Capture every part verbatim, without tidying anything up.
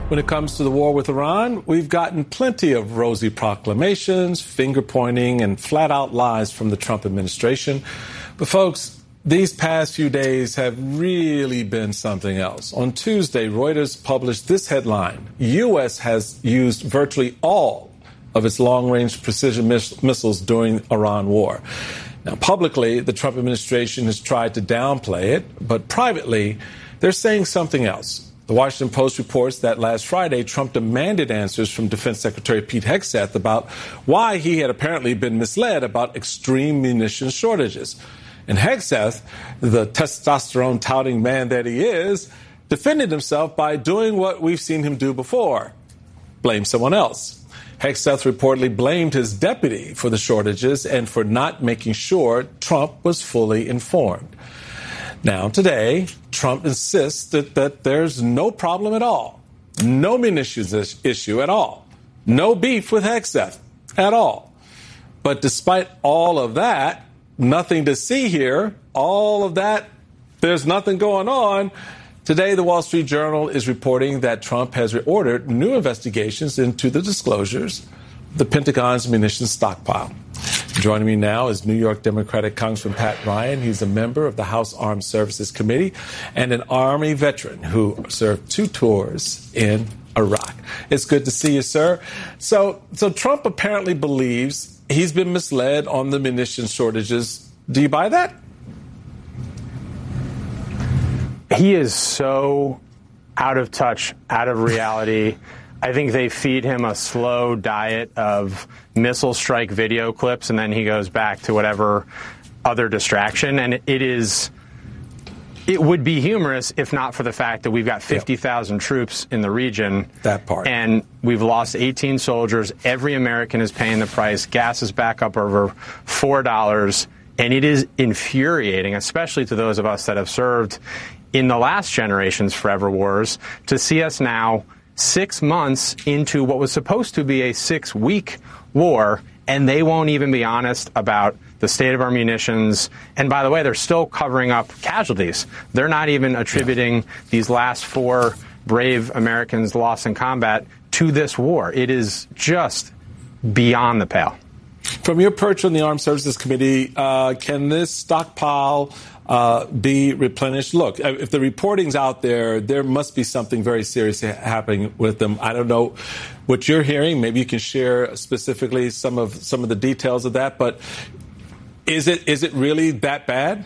When it comes to the war with Iran, we've gotten plenty of rosy proclamations, finger-pointing, and flat-out lies from the Trump administration. But, folks, these past few days have really been something else. On Tuesday, Reuters published this headline: U S has used virtually all of its long-range precision miss- missiles during Iran war. Now, publicly, the Trump administration has tried to downplay it, but privately, they're saying something else. The Washington Post reports that last Friday, Trump demanded answers from Defense Secretary Pete Hegseth about why he had apparently been misled about extreme munitions shortages. And Hegseth, the testosterone-touting man that he is, defended himself by doing what we've seen him do before: blame someone else. Hegseth reportedly blamed his deputy for the shortages and for not making sure Trump was fully informed. Now, today, Trump insists that, that there's no problem at all, no munitions issue at all, no beef with Hegseth at all. But despite all of that, nothing to see here, all of that, there's nothing going on. Today, the Wall Street Journal is reporting that Trump has ordered new investigations into the disclosures of the Pentagon's munitions stockpile. Joining me now is New York Democratic Congressman Pat Ryan. He's a member of the House Armed Services Committee and an Army veteran who served two tours in Iraq. It's good to see you, sir. So, so Trump apparently believes he's been misled on the munitions shortages. Do you buy that? He is so out of touch, out of reality. I think they feed him a slow diet of missile strike video clips, and then he goes back to whatever other distraction. And it is, it would be humorous if not for the fact that we've got fifty thousand yep. troops in the region. That part. And we've lost eighteen soldiers. Every American is paying the price. Gas is back up over four dollars. And it is infuriating, especially to those of us that have served in the last generation's forever wars, to see us now six months into what was supposed to be a six-week war, and they won't even be honest about the state of our munitions. And by the way, they're still covering up casualties. They're not even attributing yeah. these last four brave Americans lost in combat to this war. It is just beyond the pale. From your perch on the Armed Services Committee, uh, can this stockpile uh, be replenished? Look, if the reporting's out there, there must be something very serious happening with them. I don't know what you're hearing. Maybe you can share specifically some of some of the details of that. But is it is it really that bad?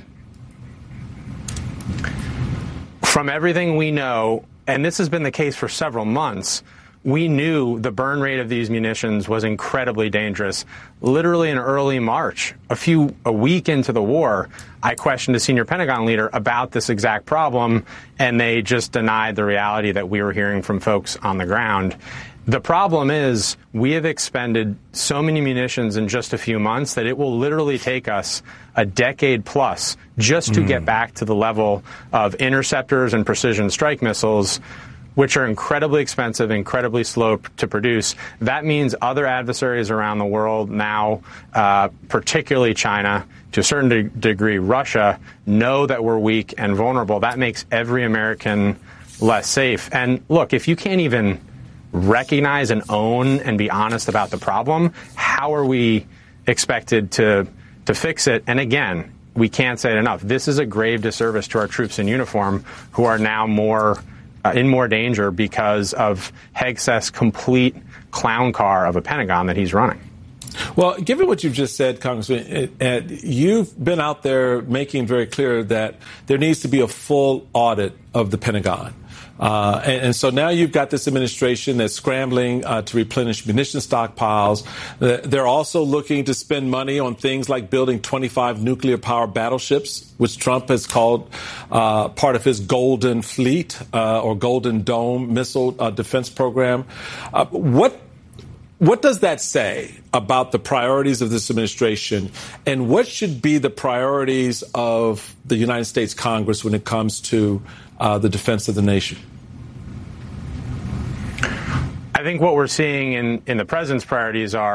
From everything we know, and this has been the case for several months, we knew the burn rate of these munitions was incredibly dangerous. Literally in early March, a few a week into the war, I questioned a senior Pentagon leader about this exact problem, and they just denied the reality that we were hearing from folks on the ground. The problem is we have expended so many munitions in just a few months that it will literally take us a decade plus just to mm. get back to the level of interceptors and precision strike missiles, which are incredibly expensive, incredibly slow to produce. That means other adversaries around the world now, uh, particularly China, to a certain de- degree Russia, know that we're weak and vulnerable. That makes every American less safe. And look, if you can't even recognize and own and be honest about the problem, how are we expected to to fix it? And again, we can't say it enough. This is a grave disservice to our troops in uniform who are now more Uh, in more danger because of Hegseth's complete clown car of a Pentagon that he's running. Well, given what you've just said, Congressman, it, it, you've been out there making very clear that there needs to be a full audit of the Pentagon. Uh, and, and so now you've got this administration that's scrambling uh, to replenish munition stockpiles. They're also looking to spend money on things like building twenty-five nuclear-powered battleships, which Trump has called uh, part of his Golden Fleet uh, or Golden Dome missile uh, defense program. Uh, what what does that say about the priorities of this administration, and what should be the priorities of the United States Congress when it comes to uh, the defense of the nation? I think what we're seeing in, in the president's priorities are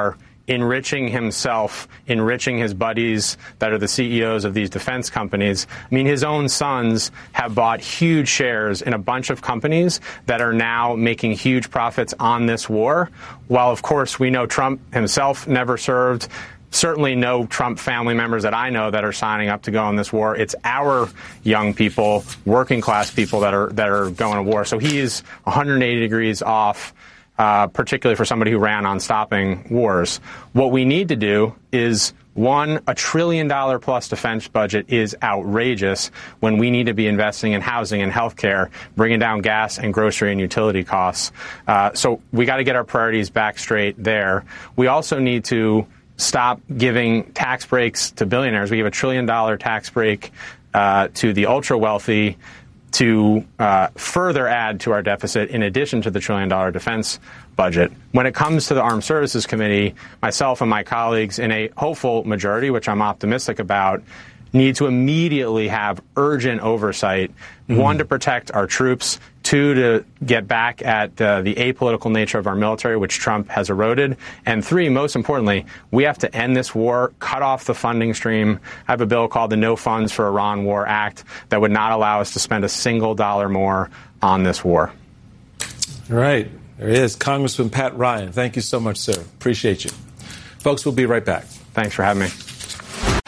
enriching himself, enriching his buddies that are the C E Os of these defense companies. I mean, his own sons have bought huge shares in a bunch of companies that are now making huge profits on this war, while, of course, we know Trump himself never served. Certainly no Trump family members that I know that are signing up to go in this war. It's our young people, working class people that are that are going to war. So he is one hundred eighty degrees off, uh, particularly for somebody who ran on stopping wars. What we need to do is, one, a trillion dollar plus defense budget is outrageous when we need to be investing in housing and health care, bringing down gas and grocery and utility costs. Uh, so we got to get our priorities back straight there. We also need to stop giving tax breaks to billionaires. We give a trillion dollar tax break uh, to the ultra wealthy to uh, further add to our deficit in addition to the trillion dollar defense budget. When it comes to the Armed Services Committee, myself and my colleagues in a hopeful majority, which I'm optimistic about, need to immediately have urgent oversight, mm-hmm. one, to protect our troops, two, to get back at uh, the apolitical nature of our military, which Trump has eroded, and three, most importantly, we have to end this war, cut off the funding stream. I have a bill called the No Funds for Iran War Act that would not allow us to spend a single dollar more on this war. All right. There he is, Congressman Pat Ryan. Thank you so much, sir. Appreciate you. Folks, we'll be right back. Thanks for having me.